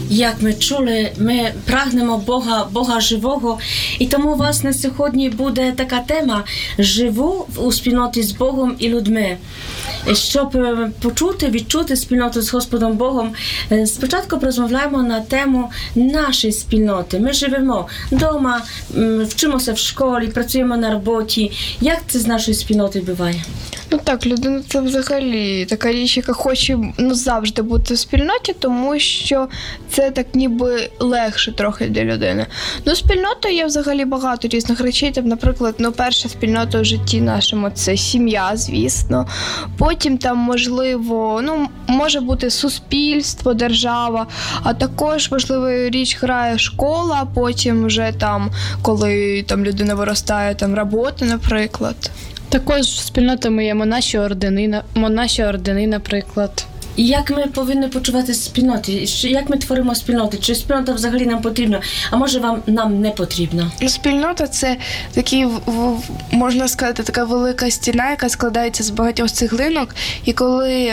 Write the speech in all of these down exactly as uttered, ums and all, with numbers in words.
Як ми чули, ми прагнемо Бога, Бога живого, і тому, власне, сьогодні буде така тема «Живу у спільноті з Богом і людьми». Щоб почути, відчути спільноту з Господом Богом, спочатку порозмовляємо на тему нашої спільноти. Ми живемо вдома, вчимося в школі, працюємо на роботі. Як це з нашою спільнотою буває? Ну так, людина це взагалі така річ, яка хоче ну, завжди бути в спільноті, тому що це так ніби легше трохи для людини. Ну, спільнота є взагалі багато різних речей. Там, наприклад, ну, перша спільнота у житті нашому – це сім'я, звісно. Потім там, можливо, ну, може бути суспільство, держава, а також важлива річ грає школа, потім вже там, коли там людина виростає, там робота, наприклад. Також спільнотами є монаші ордени, монаші ордени, наприклад. Як ми повинні почувати спільноти? Як ми творимо спільноти? Чи спільнота взагалі нам потрібна? А може вам нам не потрібна? Спільнота – це такий, можна сказати, така велика стіна, яка складається з багатьох цеглинок. І коли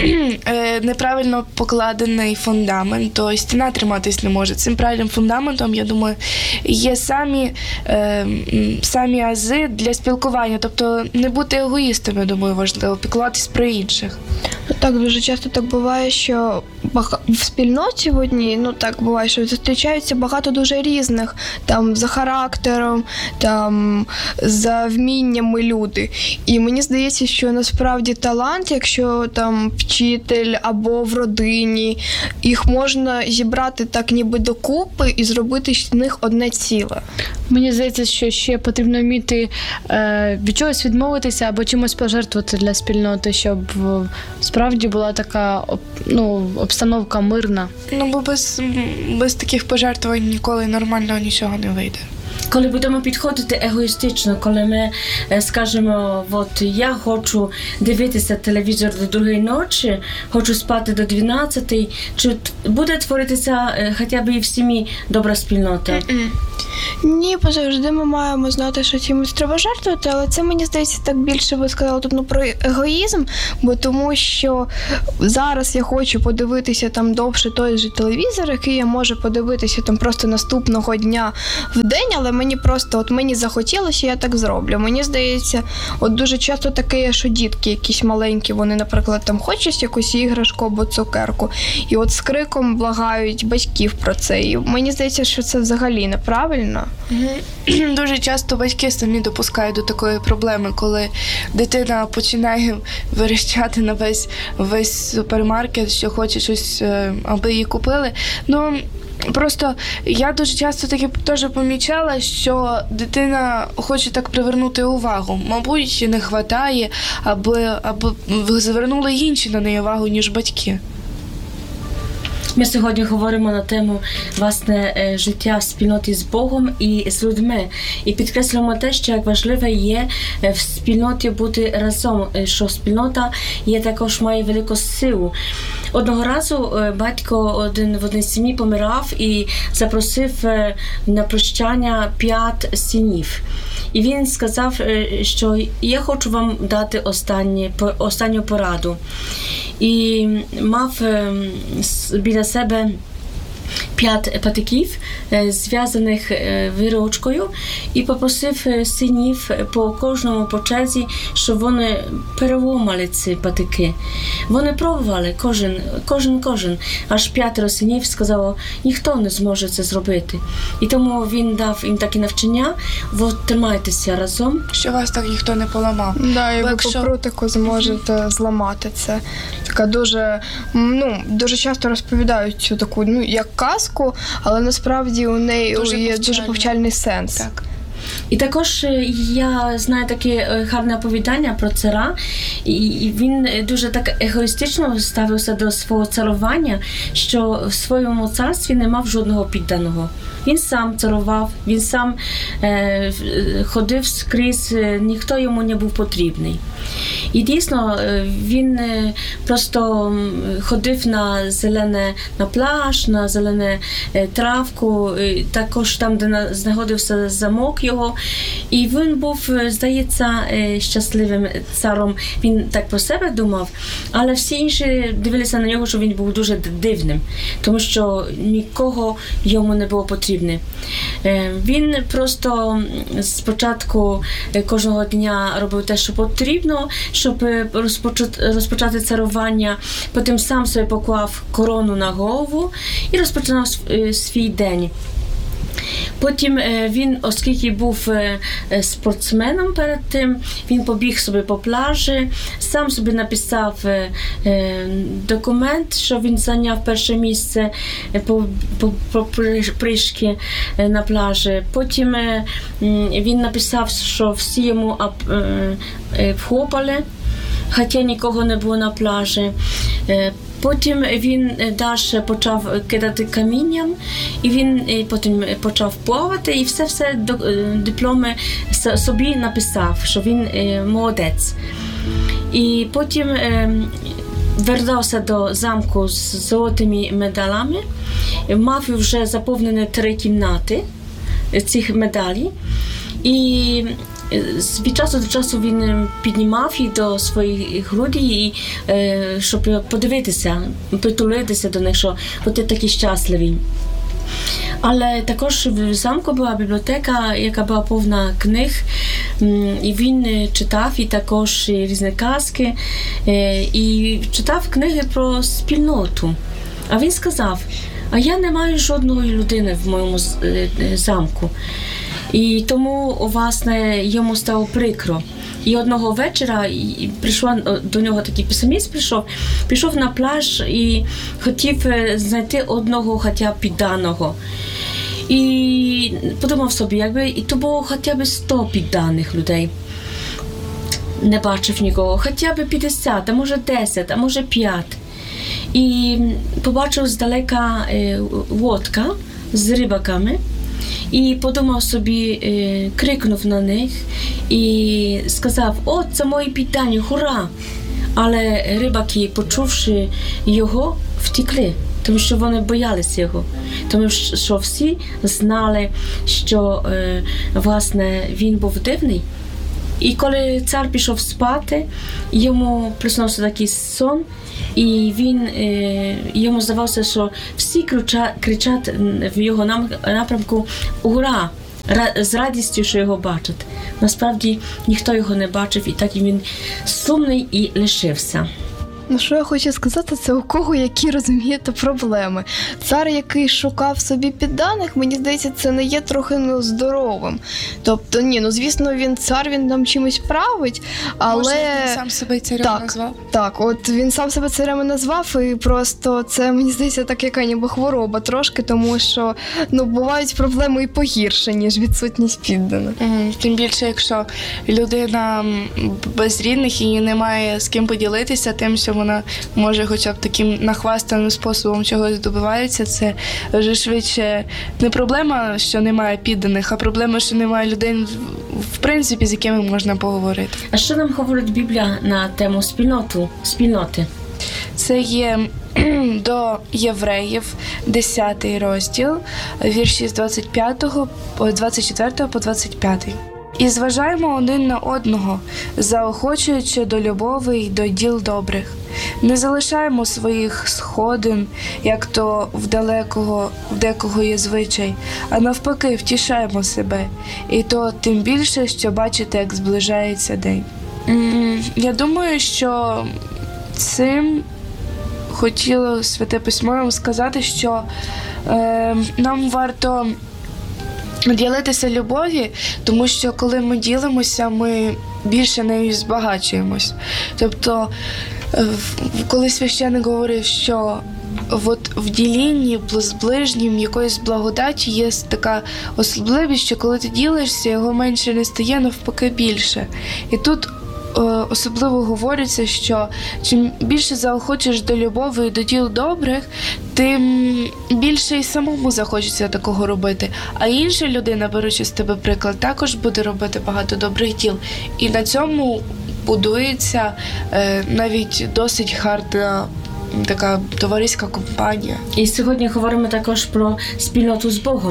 неправильно покладений фундамент, то стіна триматись не може. Цим правильним фундаментом, я думаю, є самі, е, самі ази для спілкування. Тобто не бути егоїстами, я думаю, важливо, піклуватись про інших. Так, дуже часто так буває, що в спільноті в одній, ну так буває, що зустрічаються багато дуже різних, там, за характером, там, за вміннями люди. І мені здається, що насправді талант, якщо там вчитель або в родині, їх можна зібрати так ніби докупи і зробити з них одне ціле. Мені здається, що ще потрібно вміти е, від чогось відмовитися або чимось пожертвувати для спільноти, щоб справді була така ну, обстановка мирна. Ну, бо без, без таких пожертвувань ніколи нормального нічого не вийде. Коли будемо підходити егоїстично, коли ми скажемо, от я хочу дивитися телевізор до другої ночі, хочу спати до дванадцятої, чи буде творитися хоча б і в сім'ї добра спільнота? Mm-mm. Ні, бо завжди ми маємо знати, що чимось треба жертвувати, але це, мені здається, так більше ви сказали тут ну, про егоїзм, бо тому що зараз я хочу подивитися там довше той же телевізор, який я можу подивитися там просто наступного дня в день, але мені просто, от мені захотілося, я так зроблю. Мені здається, от дуже часто таке є, що дітки якісь маленькі, вони, наприклад, там хочуть якусь іграшку або цукерку, і от з криком благають батьків про це. І мені здається, що це взагалі неправильно. Дуже часто батьки самі допускають до такої проблеми, коли дитина починає верещати на весь, весь супермаркет, що хоче щось, аби її купили. Ну, просто я дуже часто таки теж помічала, що дитина хоче так привернути увагу. Мабуть, не вистачає, аби, аби звернули інші на неї увагу, ніж батьки. Ми сьогодні говоримо на тему, власне, життя в спільноті з Богом і з людьми. І підкреслюємо те, що як важливо є в спільноті бути разом, що спільнота є також має велику силу. Одного разу батько один в одній сім'ї помирав і запросив на прощання п'ять синів. І він сказав, що я хочу вам дати останнє, останню пораду. І мав біля себе п'ять патиків, зв'язаних виручкою, і попросив синів по кожному по черзі, щоб вони переломали ці патики. Вони пробували, кожен, кожен, кожен. Аж п'ятеро синів сказало, ніхто не зможе це зробити. І тому він дав їм такі навчання, от тримайтеся разом. Що вас так ніхто не поламав. Да, і ви якщо... по прутику зможете зламати це. Така дуже, ну, дуже часто розповідають цю таку, ну, як казку, але насправді у неї дуже є повчальний. дуже повчальний сенс. Так. І також я знаю таке гарне оповідання про цара, і він дуже так егоїстично ставився до свого царування, що в своєму царстві не мав жодного підданого. Він сам царував, він сам е, ходив скрізь, ніхто йому не був потрібний. І дійсно, він просто ходив на зелене, на пляж, на зелене травку, також там, де знаходився замок його. І він був, здається, щасливим царом. Він так про себе думав, але всі інші дивилися на нього, що він був дуже дивним, тому що нікого йому не було потрібне. Він просто спочатку кожного дня робив те, що потрібно, щоб розпочати, розпочати царування. Потім сам собі поклав корону на голову і розпочинав свій день. Потім він, оскільки був спортсменом перед тим, він побіг собі по пляжі, сам собі написав документ, що він зайняв перше місце по, по, по прыжки на пляжі. Потім він написав, що всі йому вхопали, хоча нікого не було на пляжі. Потім він далі почав кидати камінням, і він потім почав плавати, і все-все дипломи собі написав, що він молодець. І потім вертався до замку з золотими медалями, мав вже заповнені три кімнати цих медалей. І від часу до часу він піднімав їх до своїх грудей, щоб подивитися, притулитися до них, що бути такі щасливі. Але також в замку була бібліотека, яка була повна книг, і він читав і також різні казки, і читав книги про спільноту. А він сказав, а я не маю жодної людини в моєму замку. І тому, власне, йому стало прикро. І одного вечора прийшла до нього такий писеміст, прийшов, пішов на пляж і хотів знайти одного хоча б підданого. І подумав собі, якби і то було хоча б сто підданих людей. Не бачив нікого, хоча б п'ятдесят, а може десять, а може п'ять. І побачив здалека лодка з рибаками. І подумав собі, крикнув на них і сказав, о, це мої піддані, хура! Але рибаки, почувши його, втекли, тому що вони боялися його. Тому що всі знали, що, власне, він був дивний. І коли цар пішов спати, йому приснився такий сон, і він, йому здавалося, що всі кричать в його напрямку «Ура!» з радістю, що його бачать. Насправді, ніхто його не бачив, і так він сумний і лишився. Ну, що я хочу сказати, це у кого які, розумієте, проблеми. Цар, який шукав собі підданих, мені здається, це не є трохи ну, здоровим. Тобто, ні, ну, звісно, він цар, він там чимось править, але... Може, він сам себе царем так, назвав? Так, от він сам себе царем назвав, і просто це, мені здається, так яка ніби хвороба трошки, тому що, ну, бувають проблеми і погірше, ніж відсутність підданих. Mm, тим більше, якщо людина без рідних і не має з ким поділитися тим, що вона може хоча б таким нахвастаним способом чогось добивається, це вже швидше не проблема, що немає підданих, а проблема, що немає людей, в принципі, з якими можна поговорити. А що нам говорить Біблія на тему спільноту, спільноти? Це є до Євреїв, десятий розділ, вірші з двадцять п'ятого, двадцять четвертого по двадцять п'ятий. І зважаємо один на одного, заохочуючи до любові й до діл добрих. Не залишаємо своїх сходин, як то в далекого, в декого є звичай, а навпаки втішаємо себе. І то тим більше, що бачите, як зближається день. Я думаю, що цим хотіло Святе Письмо нам сказати, що е, нам варто ділитися любові, тому що коли ми ділимося, ми більше нею збагачуємось. Тобто, коли священник говорив, що от в ділінні з ближнім якоїсь благодаті є така особливість, що коли ти ділишся, його менше не стає, навпаки більше. І тут особливо говориться, що чим більше заохочеш до любові і до діл добрих, тим більше і самому захочеться такого робити. А інша людина, беручи з тебе приклад, також буде робити багато добрих діл. І на цьому будується е, навіть досить гарна така товариська компанія. І сьогодні говоримо також про спільноту з Богом.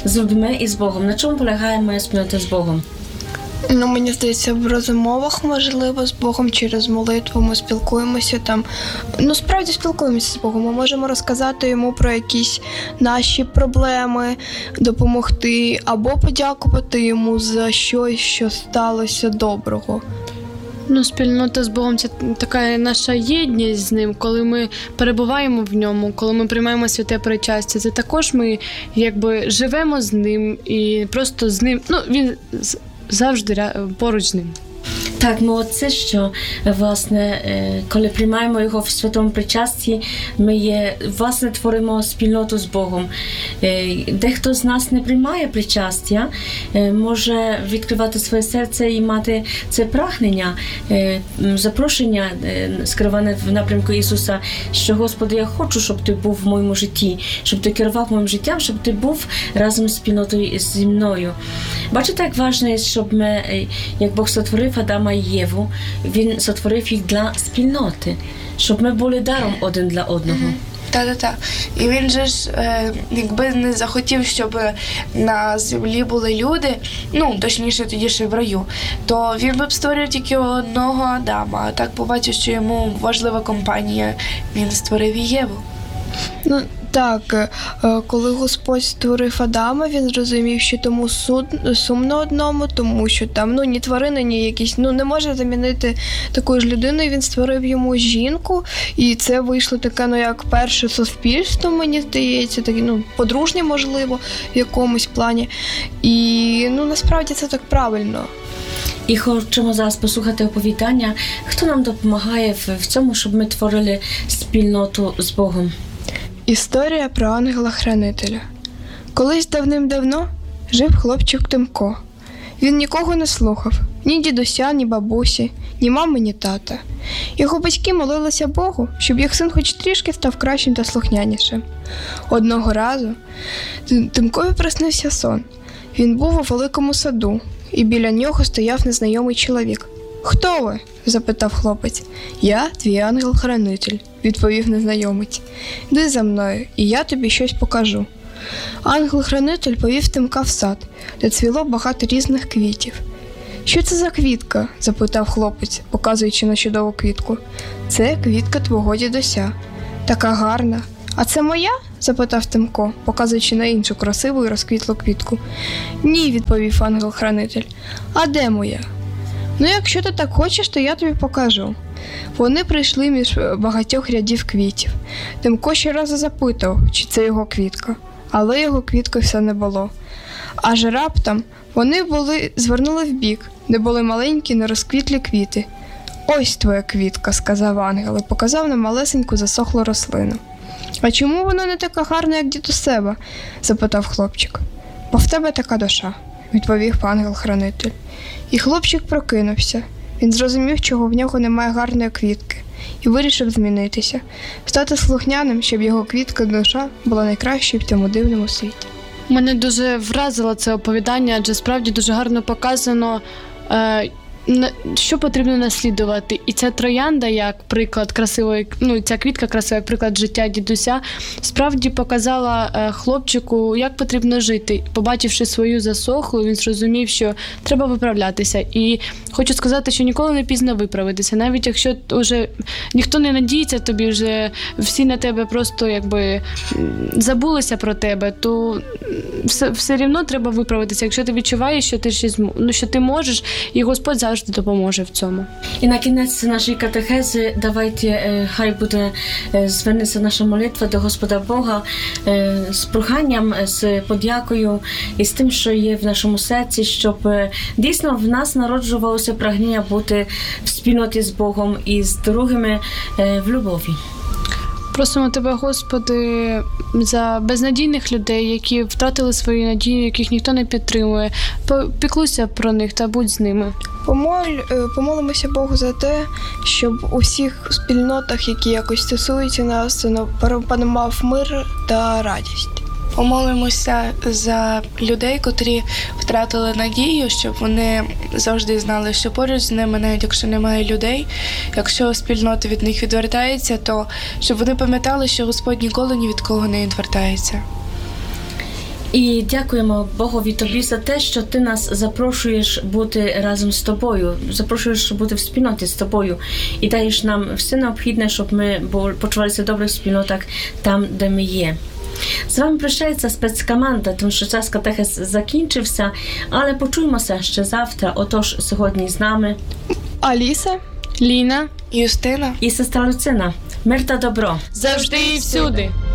з людьми і з Богом. На чому полягає моя спільнота з Богом? Ну, мені здається, в розмовах, можливо, з Богом через молитву ми спілкуємося там. Ну, справді спілкуємося з Богом. Ми можемо розказати йому про якісь наші проблеми, допомогти, або подякувати йому за щось, що сталося доброго. Ну, спільнота з Богом – це така наша єдність з Ним, коли ми перебуваємо в Ньому, коли ми приймаємо святе причастя. Це також ми якби живемо з Ним і просто з Ним, ну, Він з- завжди ря- поруч з Ним. Так, ну от це що, власне, е, коли приймаємо його в святому причасті, ми є, власне, творимо спільноту з Богом. Е, Дехто з нас не приймає причастя, е, може відкривати своє серце і мати це прагнення, е, м, запрошення, е, скероване в напрямку Ісуса, що, Господи, я хочу, щоб Ти був в моєму житті, щоб Ти керував моїм життям, щоб Ти був разом з спільнотою зі мною. Бачите, як важливо, щоб ми, е, як Бог сотворив Адама і Єву, Він сотворив їх для спільноти, щоб ми були даром один для одного. Та-та-та. І він же ж, е, якби не захотів, щоб на землі були люди, ну, точніше, тоді ще в раю, то він би б створив тільки одного Адама. А так побачив, що йому важлива компанія, він створив і Єву. Ну, так, е, е, коли Господь створив Адама, він зрозумів, що тому суд, сумно одному, тому що там, ну, ні тварини, ні якісь, ну, не може замінити такою ж людиною, він створив йому жінку, і це вийшло таке, ну, як перше суспільство, мені здається, таке, ну, подружнє, можливо, в якомусь плані. І, ну, насправді це так правильно. І хочемо зараз послухати оповідання, хто нам допомагає в, в цьому, щоб ми творили спільноту з Богом. Історія про ангела-хранителя. Колись давним-давно жив хлопчик Тимко. Він нікого не слухав, ні дідуся, ні бабусі, ні мами, ні тата. Його батьки молилися Богу, щоб їх син хоч трішки став кращим та слухнянішим. Одного разу Тим- Тимкові приснився сон. Він був у великому саду, і біля нього стояв незнайомий чоловік. «Хто ви?» – запитав хлопець. «Я твій ангел-хранитель», – відповів незнайомець. «Йди за мною, і я тобі щось покажу». Ангел-хранитель повів Тимка в сад, де цвіло багато різних квітів. «Що це за квітка?» – запитав хлопець, показуючи на чудову квітку. «Це квітка твого дідуся. Така гарна. А це моя?» – запитав Тимко, показуючи на іншу красиву і розквітлу квітку. «Ні», – відповів ангел-хранитель. «А де моя?» «Ну, якщо ти так хочеш, то я тобі покажу». Вони прийшли між багатьох рядів квітів. Тимко ще раз запитав, чи це його квітка, але його квітки все не було. Аж раптом вони були, звернули вбік, де були маленькі нерозквітлі квіти. «Ось твоя квітка», – сказав ангел і показав на малесеньку засохлу рослину. «А чому вона не така гарна, як дідусева?» – запитав хлопчик. «Бо в тебе така душа», – відповів ангел-хранитель. І хлопчик прокинувся. Він зрозумів, чого в нього немає гарної квітки, і вирішив змінитися, стати слухняним, щоб його квітка душа була найкращою в цьому дивному світі. Мене дуже вразило це оповідання, адже справді дуже гарно показано, е, на- що потрібно наслідувати. І ця троянда, як приклад красивої, ну, ця квітка красива, як приклад життя дідуся, справді показала е, хлопчику, як потрібно жити. Побачивши свою засохлу, він зрозумів, що треба виправлятися. І хочу сказати, що ніколи не пізно виправитися. Навіть якщо вже ніхто не надіється тобі, вже всі на тебе просто якби м, забулися про тебе, то все, все рівно треба виправитися. Якщо ти відчуваєш, що ти щось, м- ну, що ти можеш, і Господь завжди допоможе в цьому. І на кінець нашої катехези давайте, е, хай буде е, звернеться наша молитва до Господа Бога е, з проханням, е, з подякою і з тим, що є в нашому серці, щоб е, дійсно в нас народжувалося прагнення бути в спільноті з Богом і з другими е, в любові. Просимо Тебе, Господи, за безнадійних людей, які втратили свою надію, яких ніхто не підтримує. Піклуйся про них та будь з ними. Помоль, е, помолимося Богу за те, щоб у всіх спільнотах, які якось стосуються нас, ну, панував мир та радість. Помолимося за людей, котрі втратили надію, щоб вони завжди знали, що поруч з ними, навіть якщо немає людей, якщо спільнота від них відвертається, то щоб вони пам'ятали, що Господь ніколи ні від кого не відвертається. І дякуємо Богові тобі за те, що ти нас запрошуєш бути разом з тобою, запрошуєш бути в спільноті з тобою і даєш нам все необхідне, щоб ми почувалися добре в спільнотах там, де ми є. З вами прощається спецкоманда, тому що час катехез закінчився, але почуємося ще завтра. Отож, сьогодні з нами Аліса. Ліна Юстина. і сестра Люцина. Мир та добро! завжди і всюди.